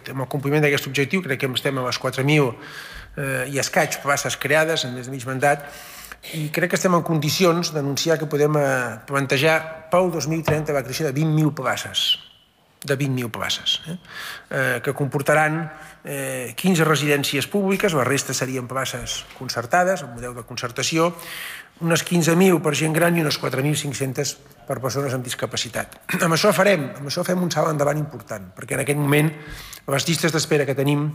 el compliment d'aquest objectiu. Crec que estem a les 4.000 i escaig places creades en més de mig mandat, i crec que estem en condicions d'anunciar que podem plantejar pel 2030 la creació de 20.000 places, que comportaran 15 residències públiques, la resta serien places concertades, el model de concertació, unes 15.000 per gent gran i unes 4.500 per persones amb discapacitat. Amb això fem un salt endavant important, perquè en aquest moment les llistes d'espera que tenim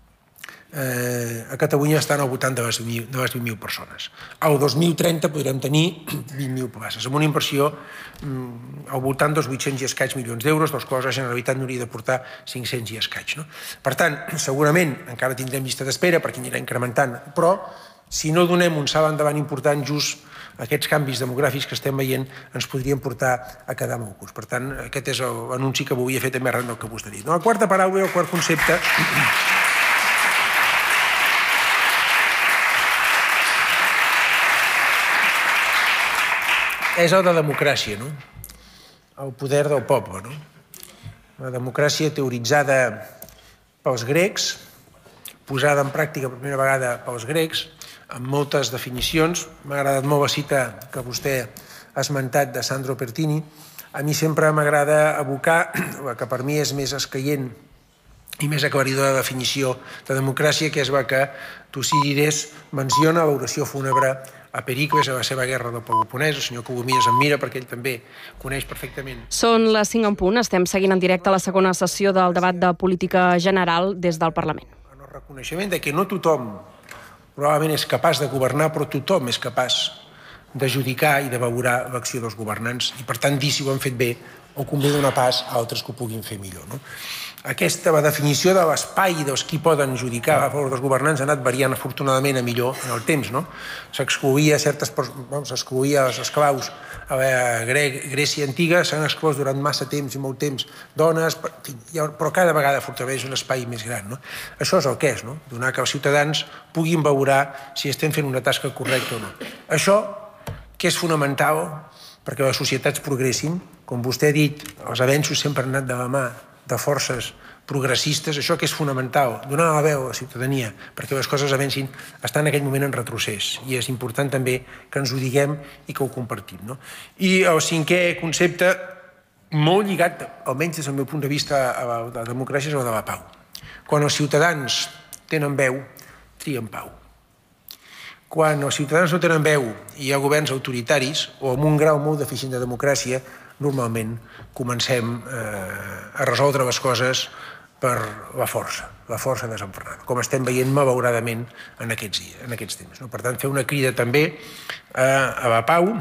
a Catalunya estan al voltant de les 20.000 persones. Al 2030 podrem tenir 20.000 places, amb una inversió al voltant dels 800 i escaig milions d'euros, dels quals la Generalitat n'hauria d'aportar 500 i escaig. Per tant, segurament encara tindrem llista d'espera perquè anirà incrementant, però si no donem un salt endavant important, just aquests canvis demogràfics que estem veient ens podrien portar a quedar molt curts. Per tant, aquest és l'anunci que volia fer també arran del que vostè ha dit. La quarta paraula, el quart concepte, és el de democràcia, el poder del poble. La democràcia teoritzada pels grecs, posada en pràctica per primera vegada pels grecs, amb moltes definicions. M'ha agradat molt la cita que vostè ha esmentat de Sandro Pertini. A mi sempre m'agrada evocar la que per mi és més escaient i més aclaridora definició de democràcia, que és la que Tucídides menciona a l'oració fúnebre a Pericles a la seva guerra del Peloponès. El senyor Colomies em mira perquè ell també coneix perfectament. Són les 5 en punt. Estem seguint en directe la segona sessió del debat de política general des del Parlament. El reconeixement de que no tothom probablement és capaç de governar, però tothom és capaç de judicar i de valorar l'acció dels governants i, per tant, dir si ho han fet bé o convé donar pas a altres que ho puguin fer millor. La definició de l'espai dels qui poden judicar a favor dels governants ha anat variant afortunadament a millor en el temps. S'excloïa els esclaus a la Grècia antiga, s'han exclòs durant massa temps i molt temps dones, però cada vegada afortunadament és un espai més gran. Això és el que és, donar que els ciutadans puguin valorar si estem fent una tasca correcta o no. Això, que és fonamental perquè les societats progressin, com vostè ha dit, els avenços sempre han anat de la mà de forces progressistes, això que és fonamental, donar la veu a la ciutadania perquè les coses avancin, està en aquest moment en retrocés i és important també que ens ho diguem i que ho compartim. I el cinquè concepte, molt lligat, almenys des del meu punt de vista, a la democràcia, és el de la pau. Quan els ciutadans tenen veu, trien pau. Quan els ciutadans no tenen veu i hi ha governs autoritaris o amb un grau molt deficient de democràcia, normalment comencem a resoldre les coses per la força desenfrenada, com estem veient malauradament en aquests temps. Per tant, fer una crida també a la pau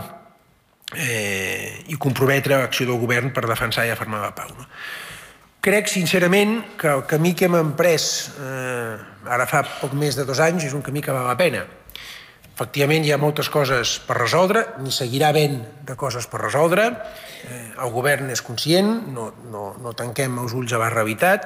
i comprometre l'acció del govern per defensar i afermar la pau. Crec, sincerament, que el camí que hem emprès ara fa poc més de 2 anys és un camí que val la pena. Efectivament, hi ha moltes coses per resoldre, n'hi seguirà havent de coses per resoldre. El govern és conscient, no tanquem els ulls a la realitat.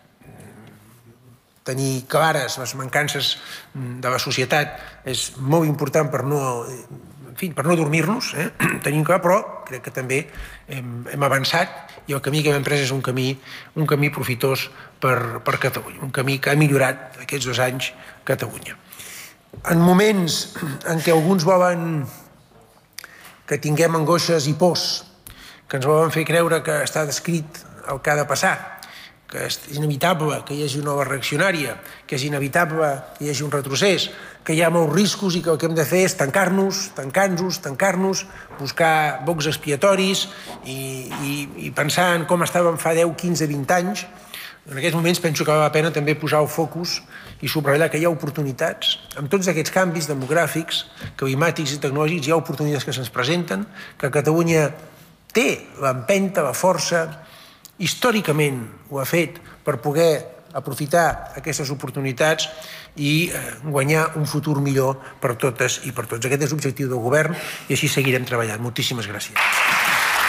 Tenir clares les mancances de la societat és molt important per no dormir-nos, tenim clar, però crec que també hem avançat i el camí que hem emprès és un camí profitós per Catalunya, un camí que ha millorat aquests 2 anys Catalunya. En moments en què alguns volen que tinguem angoixes i pors, que ens volen fer creure que està descrit el que ha de passar, que és inevitable que hi hagi una nova reaccionària, que és inevitable que hi hagi un retrocés, que hi ha molts riscos i que el que hem de fer és tancar-nos, buscar bocs expiatoris i pensar en com estàvem fa 10, 15, 20 anys. En aquests moments penso que val la pena també posar el focus i subratllar que hi ha oportunitats. Amb tots aquests canvis demogràfics, climàtics i tecnològics, hi ha oportunitats que se'ns presenten, que Catalunya té l'empenta, la força, històricament ho ha fet per poder aprofitar aquestes oportunitats i guanyar un futur millor per totes i per tots. Aquest és l'objectiu del govern i així seguirem treballant. Moltíssimes gràcies.